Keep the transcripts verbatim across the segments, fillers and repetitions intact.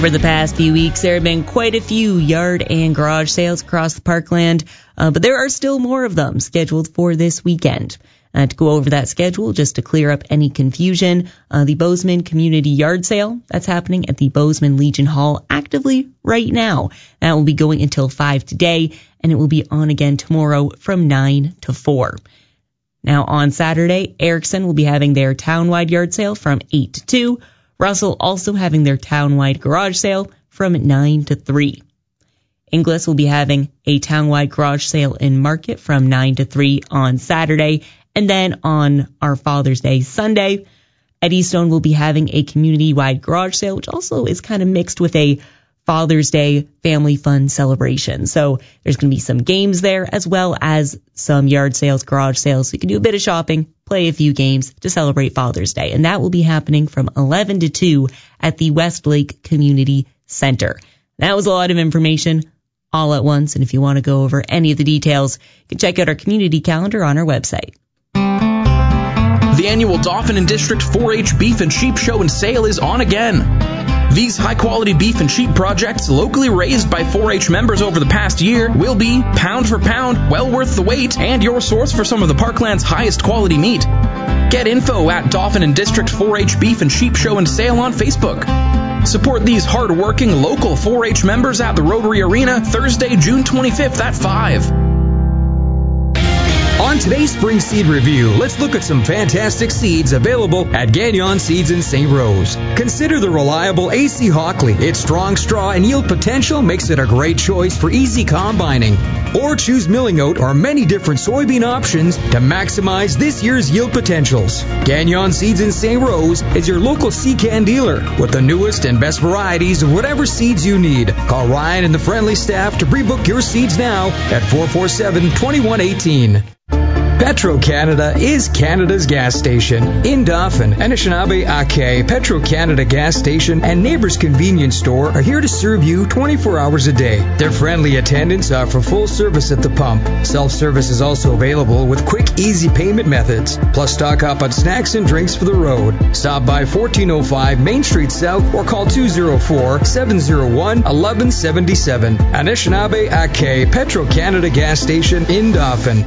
For the past few weeks, there have been quite a few yard and garage sales across the parkland, uh, but there are still more of them scheduled for this weekend. Uh, to go over that schedule, just to clear up any confusion, uh, the Bozeman Community Yard Sale, that's happening at the Bozeman Legion Hall actively right now. That will be going until five today, and it will be on again tomorrow from nine to four. Now on Saturday, Erickson will be having their townwide yard sale from eight to two. Russell also having their townwide garage sale from nine to three. Inglis will be having a townwide garage sale in Market from nine to three on Saturday. And then on our Father's Day Sunday, Eddystone will be having a community-wide garage sale, which also is kind of mixed with a Father's Day family fun celebration. So there's going to be some games there as well as some yard sales, garage sales. So you can do a bit of shopping, play a few games to celebrate Father's Day. And that will be happening from eleven to two at the Westlake Community Center. That was a lot of information all at once. And if you want to go over any of the details, you can check out our community calendar on our website. The annual Dauphin and District four H Beef and Sheep Show and Sale is on again. These high-quality beef and sheep projects, locally raised by four H members over the past year, will be, pound for pound, well worth the wait, and your source for some of the Parkland's highest quality meat. Get info at Dauphin and District four H Beef and Sheep Show and Sale on Facebook. Support these hard-working local four H members at the Rotary Arena Thursday, June twenty-fifth at five. On today's Spring Seed Review, let's look at some fantastic seeds available at Gagnon Seeds in Saint Rose. Consider the reliable A C Hockley. Its strong straw and yield potential makes it a great choice for easy combining. Or choose milling oat or many different soybean options to maximize this year's yield potentials. Gagnon Seeds in Saint Rose is your local C C A N dealer with the newest and best varieties of whatever seeds you need. Call Ryan and the friendly staff to pre-book your seeds now at four four seven, two one one eight. Petro-Canada is Canada's gas station. In Dauphin, Anishinaabe Ake, Petro-Canada gas station and Neighbors Convenience Store are here to serve you twenty-four hours a day. Their friendly attendants offer full service at the pump. Self-service is also available with quick, easy payment methods. Plus, stock up on snacks and drinks for the road. Stop by fourteen oh five Main Street South or call two oh four, seven oh one, one one seven seven. Anishinaabe Ake, Petro-Canada gas station in Dauphin.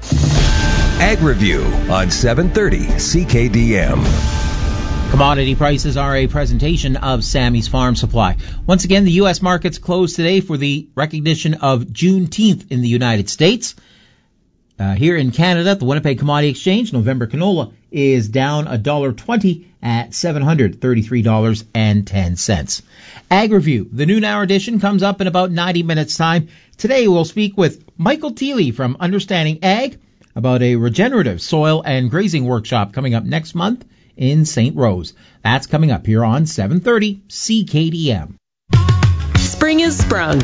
Ag Review on seven thirty C K D M. Commodity prices are a presentation of Sammy's Farm Supply. Once again, the U S markets closed today for the recognition of Juneteenth in the United States. Uh, here in Canada, the Winnipeg Commodity Exchange, November canola is down one dollar twenty at seven hundred thirty-three dollars and ten cents. Ag Review, the noon hour edition, comes up in about ninety minutes' time. Today we'll speak with Michael Thiele from Understanding Ag about a regenerative soil and grazing workshop coming up next month in Saint Rose. That's coming up here on seven thirty C K D M. Spring is sprung.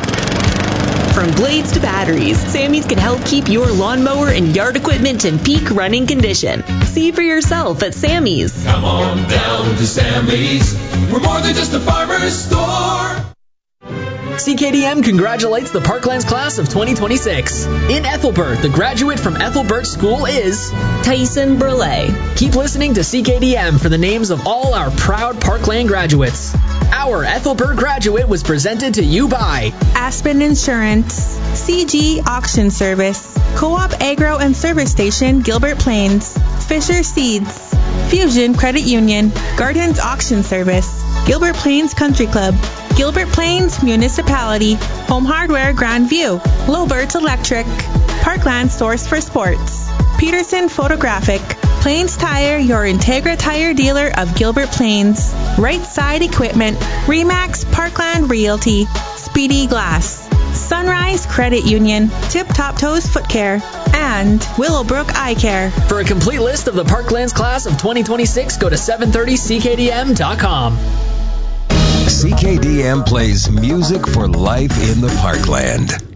From blades to batteries, Sammy's can help keep your lawnmower and yard equipment in peak running condition. See for yourself at Sammy's. Come on down to Sammy's. We're more than just a farmer's store. C K D M congratulates the Parklands class of twenty twenty-six. In Ethelbert, the graduate from Ethelbert School is Tyson Burley. Keep listening to C K D M for the names of all our proud Parkland graduates. Our Ethelbert graduate was presented to you by Aspen Insurance, C G Auction Service, Co-op Agro and Service Station, Gilbert Plains, Fisher Seeds, Fusion Credit Union, Gardens Auction Service, Gilbert Plains Country Club, Gilbert Plains Municipality, Home Hardware Grandview, Lobert Electric, Parkland Source for Sports, Peterson Photographic, Plains Tire, your Integra Tire dealer of Gilbert Plains, Right Side Equipment, Remax Parkland Realty, Speedy Glass, Sunrise Credit Union, Tip Top Toes Foot Care, and Willowbrook Eye Care. For a complete list of the Parklands class of twenty twenty-six, go to seven thirty C K D M dot com. C K D M plays music for life in the Parkland.